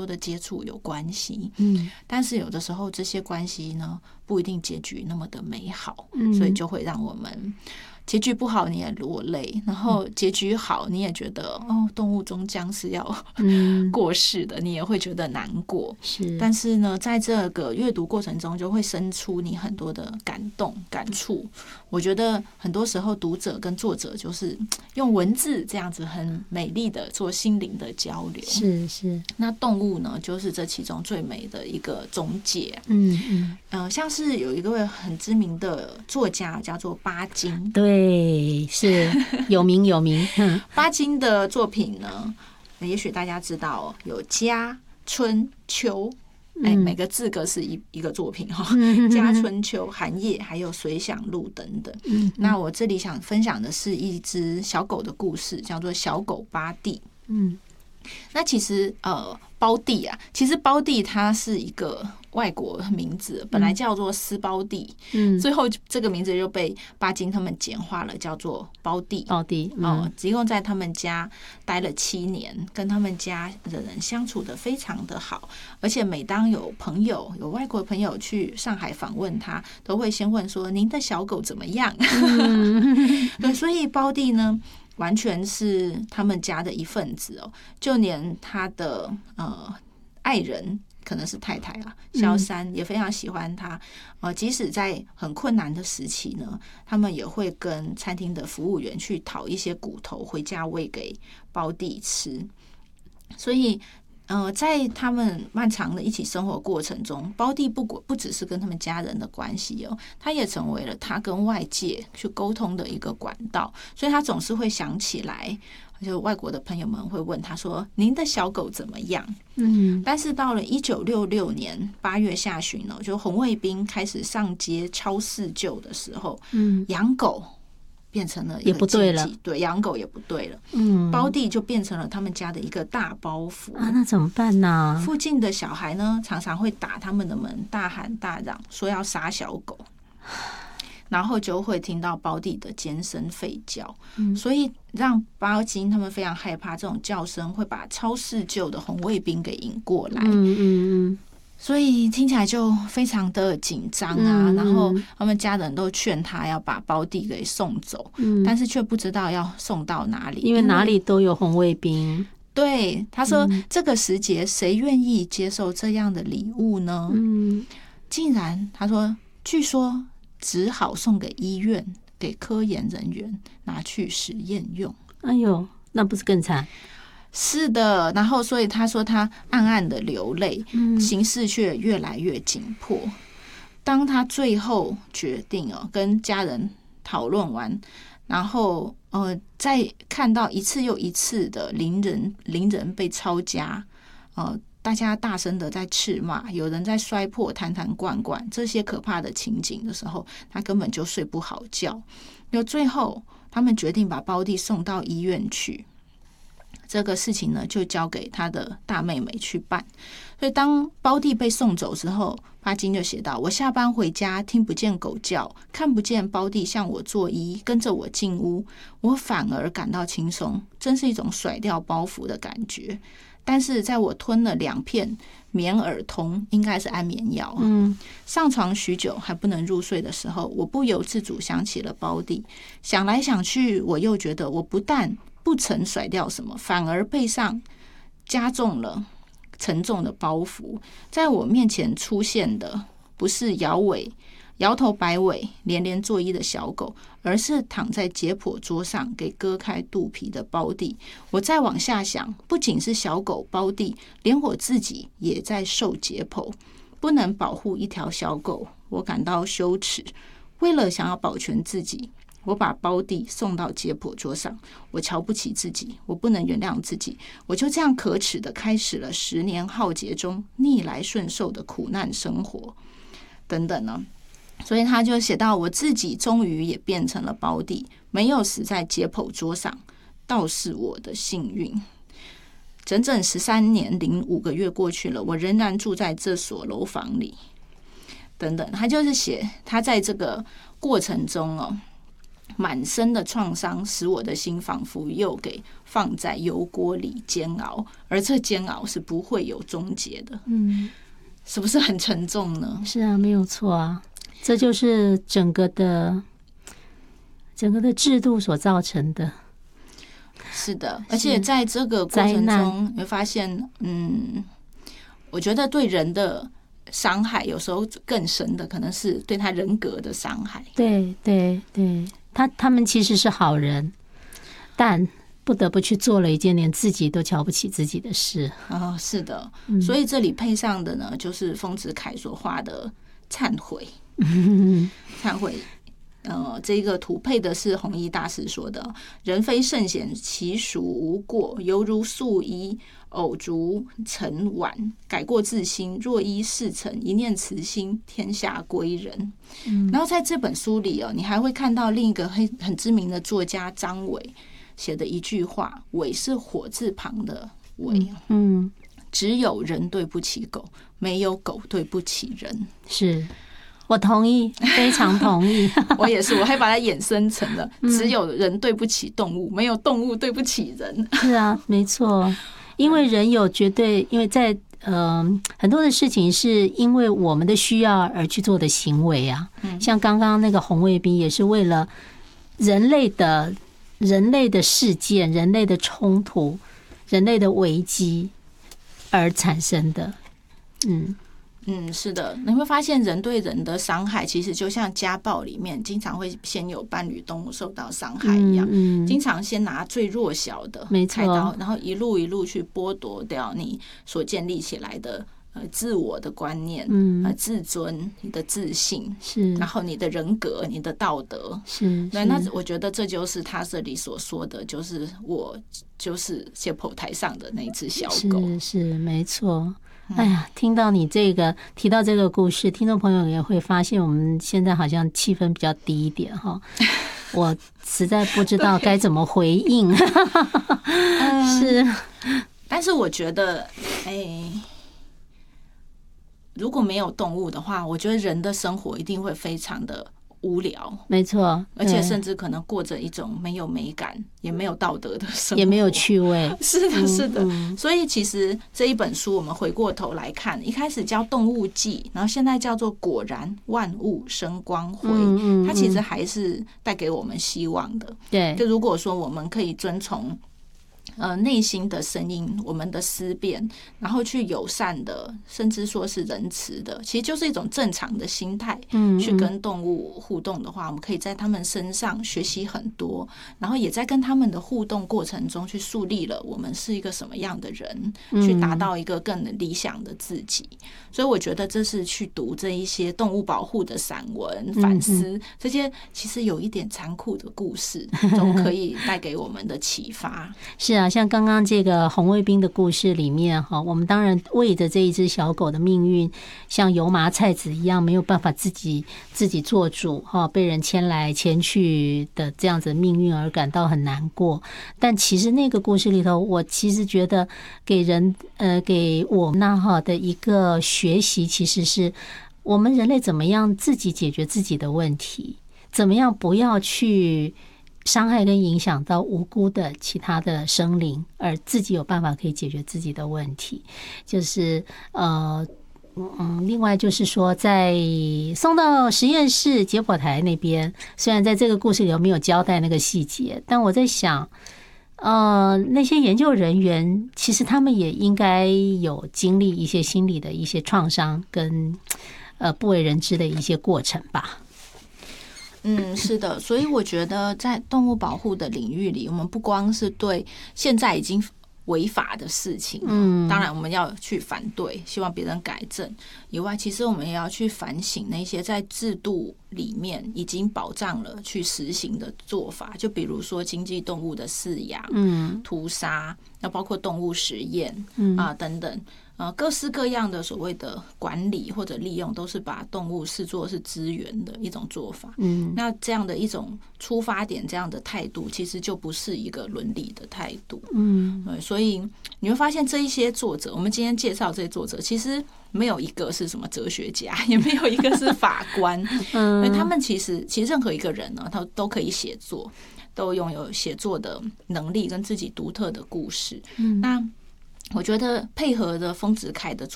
的接触有关系，但是有的时候这些关系呢不一定结局那么的美好，所以就会让我们结局不好你也落泪，然后结局好你也觉得动物终将是要过世的，你也会觉得难过。但是呢，在这个阅读过程中就会生出你很多的感动感触。我觉得很多时候读者跟作者就是用文字这样子很美丽的做心灵的交流。 是。 那动物呢，就是这其中最美的一个总结。像是有一个很知名的作家叫做巴金， 对，是有名。 巴金的作品呢，也许大家知道有家、春、秋。每个字各是一个作品哈，家、春秋、寒夜，还有随想录等等。那我这里想分享的是一只小狗的故事，叫做小狗巴蒂。那其实胞弟啊，其实胞弟它是一个外国名字，本来叫做斯胞弟，最后这个名字就被巴金他们简化了，叫做胞弟。一共在他们家待了7年，跟他们家的人相处得非常的好，而且每当有外国朋友去上海访问他，都会先问说您的小狗怎么样？对，所以胞弟呢完全是他们家的一份子哦，就连他的爱人可能是太太啊，萧珊也非常喜欢他。即使在很困难的时期呢，他们也会跟餐厅的服务员去讨一些骨头回家喂给胞弟吃。所以在他们漫长的一起生活过程中，胞弟不只是跟他们家人的关系哦，他也成为了他跟外界去沟通的一个管道。所以他总是会想起来，就外国的朋友们会问他说：“您的小狗怎么样？”但是到了1966年8月下旬呢，就红卫兵开始上街超市救的时候，养狗变成了也不对了，对，养狗也不对了。胞弟就变成了他们家的一个大包袱啊，那怎么办呢？ 附近的小孩呢，常常会打他们的门，大喊大嚷，说要杀小狗，然后就会听到胞弟的尖声吠叫，所以让巴金他们非常害怕这种叫声会把超市救的红卫兵给引过来。所以听起来就非常的紧张啊，然后他们家人都劝他要把胞弟给送走，但是却不知道要送到哪里， 因为哪里都有红卫兵。 对，他说这个时节谁愿意接受这样的礼物呢？竟然他说据说只好送给医院，给科研人员拿去实验用。 哎呦，那不是更惨？ 是的，然后所以他说他暗暗的流泪，形势却越来越紧迫。当他最后决定跟家人讨论完，然后再看到一次又一次的邻人被抄家，大家大声的在斥骂，有人在摔破坛坛罐罐，这些可怕的情景的时候，他根本就睡不好觉。最后他们决定把胞弟送到医院去。这个事情呢，就交给他的大妹妹去办。所以当胞弟被送走之后，巴金就写道：我下班回家，听不见狗叫，看不见胞弟向我作揖，跟着我进屋，我反而感到轻松，真是一种甩掉包袱的感觉。但是在我吞了2片棉耳通，应该是安眠药，上床许久还不能入睡的时候，我不由自主想起了胞弟。想来想去，我又觉得我不但不曾甩掉什么，反而背上加重了沉重的包袱。在我面前出现的不是摇头摆尾连连作揖的小狗，而是躺在解剖桌上给割开肚皮的胞弟。我再往下想，不仅是小狗胞弟，连我自己也在受解剖。不能保护一条小狗，我感到羞耻。为了想要保全自己，我把胞弟送到解剖桌上。我瞧不起自己，我不能原谅自己。我就这样可耻的开始了10年浩劫中逆来顺受的苦难生活。等等呢，所以他就写到，我自己终于也变成了胞弟，没有死在解剖桌上，倒是我的幸运。整整13年零5个月过去了，我仍然住在这所楼房里。等等，他就是写他在这个过程中满身的创伤使我的心仿佛又给放在油锅里煎熬，而这煎熬是不会有终结的。是不是很沉重呢？ 是啊，没有错啊，这就是整个的制度所造成的。 是的，而且在这个过程中，你会发现，我觉得对人的伤害有时候更深的，可能是对他人格的伤害。 对对对，他们其实是好人，但不得不去做了一件连自己都瞧不起自己的事。 是的，所以这里配上的呢，就是丰子恺所画的忏悔。忏悔。这个图配的是弘一大师说的：“人非圣贤，其孰无过？犹如素衣，偶逐尘晚。改过自新，若依世尘，一念慈心，天下归仁。”然后在这本书里你还会看到另一个很知名的作家张伟写的一句话：“伟是火字旁的伟。”只有人对不起狗，没有狗对不起人。 是。我同意，非常同意。 我也是，我还把它衍生成了只有人对不起动物，没有动物对不起人。 是啊，没错，因为人有绝对，因为在很多的事情是因为我们的需要而去做的行为啊。像刚刚那个红卫兵也是为了人类的事件、人类的冲突、人类的危机而产生的。 是的，你会发现人对人的伤害，其实就像家暴里面经常会先有伴侣动物受到伤害一样，经常先拿最弱小的开刀，然后一路一路去剥夺掉你所建立起来的自我的观念，自尊、你的自信，是，然后你的人格、你的道德，是。对，那我觉得这就是他这里所说的，就是我就是解剖台上的那一只小狗， 是没错。哎呀，听到你提到这个故事，听众朋友也会发现我们现在好像气氛比较低一点哈，我实在不知道该怎么回应。是， 但是我觉得，如果没有动物的话，我觉得人的生活一定会非常的无聊， 没错， 而且甚至可能过着一种没有美感也没有道德的生活， 也没有趣味。 是的，是的。所以其实这一本书我们回过头来看，一开始叫《动物记》，然后现在叫做《果然万物生光辉》，它其实还是带给我们希望的。对，就如果说我们可以遵从内心的声音，我们的思辨，然后去友善的，甚至说是仁慈的，其实就是一种正常的心态，去跟动物互动的话，我们可以在他们身上学习很多，然后也在跟他们的互动过程中去树立了我们是一个什么样的人，去达到一个更理想的自己。所以我觉得这是去读这一些动物保护的散文、反思这些其实有一点残酷的故事，都可以带给我们的启发。 是啊，像刚刚这个红卫兵的故事里面哈，我们当然为着这一只小狗的命运，像油麻菜籽一样没有办法自己做主哈，被人牵来牵去的这样子的命运而感到很难过。但其实那个故事里头，我其实觉得给我们那哈的一个学习，其实是我们人类怎么样自己解决自己的问题，怎么样不要去伤害跟影响到无辜的其他的生灵，而自己有办法可以解决自己的问题。就是另外就是说，在送到实验室解剖台那边，虽然在这个故事里没有交代那个细节，但我在想，那些研究人员其实他们也应该有经历一些心理的一些创伤跟不为人知的一些过程吧。 是的，所以我觉得在动物保护的领域里，我们不光是对现在已经违法的事情，当然我们要去反对，希望别人改正以外，其实我们也要去反省那些在制度里面已经保障了去实行的做法，就比如说经济动物的饲养、屠杀， 要包括动物实验等等。各式各样的所谓的管理或者利用，都是把动物视作是资源的一种做法。那这样的一种出发点，这样的态度，其实就不是一个伦理的态度。所以你会发现这一些作者，我们今天介绍这些作者，其实没有一个是什么哲学家，也没有一个是法官。他们其实任何一个人呢，他都可以写作，都拥有写作的能力跟自己独特的故事。那我觉得配合的丰子恺的